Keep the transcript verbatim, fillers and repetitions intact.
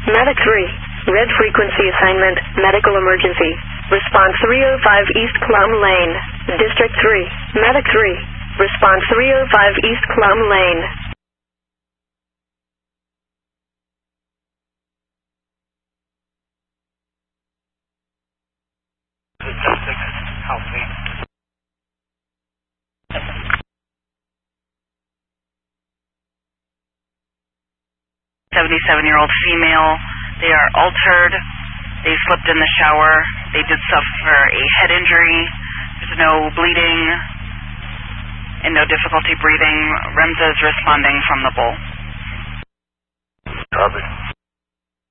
Medic three. Red frequency assignment, medical emergency. Response three oh five East Plum Lane. District three. Medic three. Response three oh five East Plum Lane. seventy-seven-year-old female. They are altered. They slipped in the shower. They did suffer a head injury. There's no bleeding and no difficulty breathing. REMSA is responding from the bowl. Copy.